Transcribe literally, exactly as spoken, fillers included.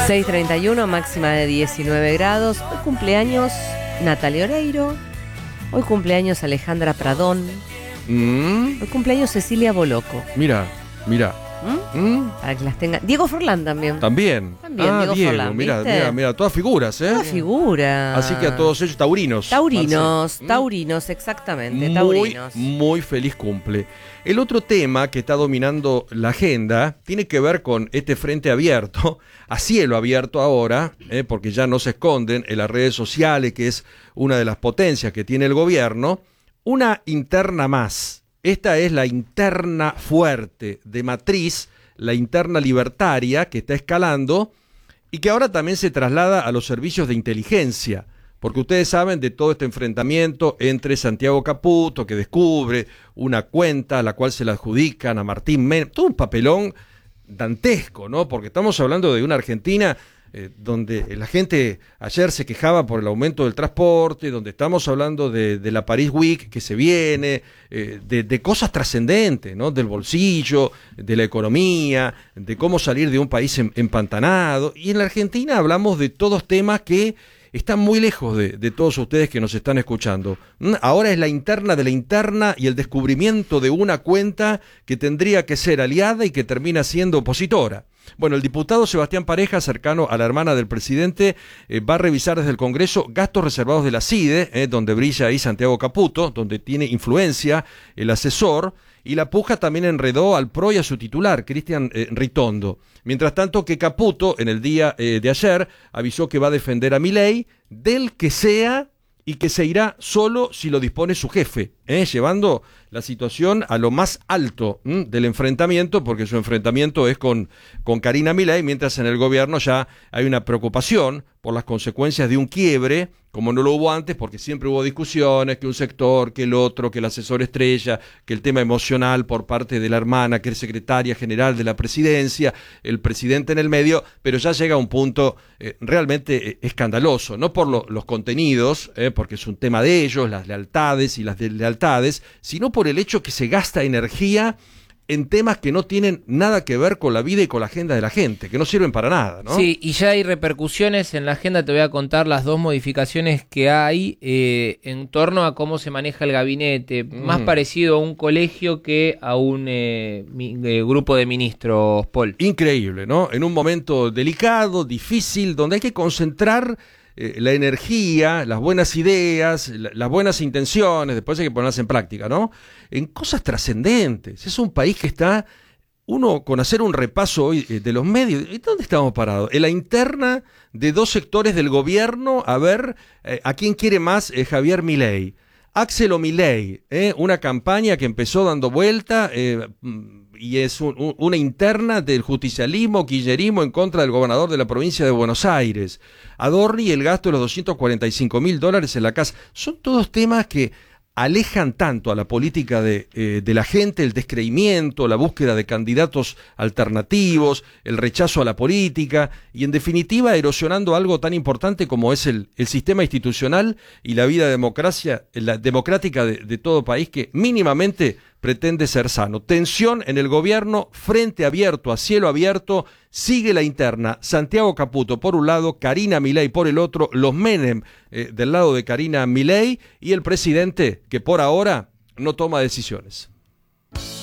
seis treinta y uno, máxima de diecinueve grados. Hoy cumpleaños Natalia Oreiro. Hoy cumpleaños Alejandra Pradón. Mm. Hoy cumpleaños Cecilia Boloco. Mira, mira. ¿Mm? ¿Mm? Para que las tenga. Diego Forlán también. También. También, ah, Diego Diego, Forlán, mira, ¿viste? mira, mira, todas figuras, ¿eh? Toda figura. Así que a todos ellos, taurinos. Taurinos, Marce. taurinos, exactamente, Muy, taurinos. muy feliz cumple. El otro tema que está dominando la agenda tiene que ver con este frente abierto, a cielo abierto ahora, eh, porque ya no se esconden en las redes sociales, que es una de las potencias que tiene el gobierno, una interna más. Esta es la interna fuerte de matriz, la interna libertaria que está escalando y que ahora también se traslada a los servicios de inteligencia. Porque ustedes saben de todo este enfrentamiento entre Santiago Caputo, que descubre una cuenta a la cual se la adjudican a Martín Menem, todo un papelón dantesco, ¿no? Porque estamos hablando de una Argentina eh, donde la gente ayer se quejaba por el aumento del transporte, donde estamos hablando de, de la Paris Week que se viene, eh, de, de cosas trascendentes, ¿no? Del bolsillo, de la economía, de cómo salir de un país em, empantanado. Y en la Argentina hablamos de todos temas que están muy lejos de, de todos ustedes que nos están escuchando. Ahora es la interna de la interna y el descubrimiento de una cuenta que tendría que ser aliada y que termina siendo opositora. Bueno, el diputado Sebastián Pareja, cercano a la hermana del presidente, eh, va a revisar desde el Congreso gastos reservados de la CIDE, eh, donde brilla ahí Santiago Caputo, donde tiene influencia el asesor, y la puja también enredó al P R O y a su titular, Cristian eh, Ritondo. Mientras tanto que Caputo, en el día eh, de ayer, avisó que va a defender a Milei, del que sea, y que se irá solo si lo dispone su jefe, ¿eh? Llevando la situación a lo más alto ¿m? del enfrentamiento, porque su enfrentamiento es con, con Karina Milei, mientras en el gobierno ya hay una preocupación por las consecuencias de un quiebre, como no lo hubo antes, porque siempre hubo discusiones, que un sector, que el otro, que el asesor estrella, que el tema emocional por parte de la hermana, que es secretaria general de la presidencia, el presidente en el medio, pero ya llega a un punto eh, realmente eh, escandaloso, no por lo, los contenidos, eh, porque es un tema de ellos, las lealtades y las deslealtades, sino por el hecho que se gasta energía en temas que no tienen nada que ver con la vida y con la agenda de la gente, que no sirven para nada, ¿no? Sí, y ya hay repercusiones en la agenda. Te voy a contar las dos modificaciones que hay eh, en torno a cómo se maneja el gabinete, mm. más parecido a un colegio que a un eh, mi, eh, grupo de ministros, Paul. Increíble, ¿no? En un momento delicado, difícil, donde hay que concentrar Eh, la energía, las buenas ideas, la, las buenas intenciones, después hay que ponerlas en práctica, ¿no? En cosas trascendentes. Es un país que está, uno con hacer un repaso hoy eh, de los medios, ¿dónde estamos parados? En la interna de dos sectores del gobierno, a ver eh, a quién quiere más eh, Javier Milei. Axel o Milei, eh, una campaña que empezó dando vuelta eh, y es un, un, una interna del justicialismo, kirchnerismo en contra del gobernador de la provincia de Buenos Aires. Adorni y el gasto de los doscientos cuarenta y cinco mil dólares en la casa. Son todos temas que alejan tanto a la política de, eh, de la gente, el descreimiento, la búsqueda de candidatos alternativos, el rechazo a la política y en definitiva erosionando algo tan importante como es el, el sistema institucional y la vida democracia, la democrática de, de todo país que mínimamente pretende ser sano. Tensión en el gobierno, frente abierto a cielo abierto, sigue la interna. Santiago Caputo por un lado, Karina Milei por el otro, los Menem eh, del lado de Karina Milei y el presidente que por ahora no toma decisiones.